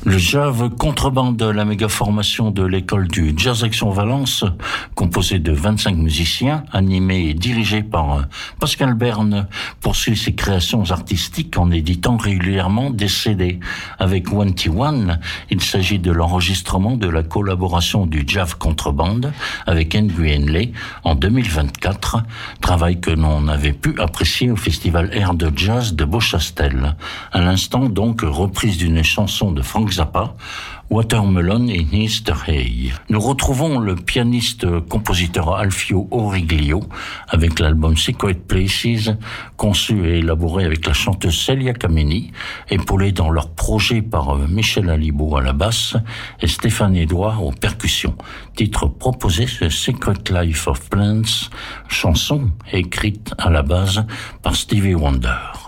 Le Jazz Contrebande, la méga formation de l'école du Jazz Aix-en-Valence, composée de 25 musiciens, animée et dirigée par Pascal Berne, poursuit ses créations artistiques en éditant régulièrement des CD. Avec 21, il s'agit de l'enregistrement de la collaboration du Jazz Contrebande avec Henry Henley en 2024, travail que l'on avait pu apprécier au Festival Air de Jazz de Beauchastel. À l'instant donc, reprise d'une chanson de Frank Zappa, Watermelon in Easter Hay. Nous retrouvons le pianiste-compositeur Alfio Origlio avec l'album Secret Places, conçu et élaboré avec la chanteuse Celia Kameni, épaulé dans leur projet par Michel Alibo à la basse et Stéphane Edouard aux percussions. Titre proposé, c'est Secret Life of Plants, chanson écrite à la base par Stevie Wonder.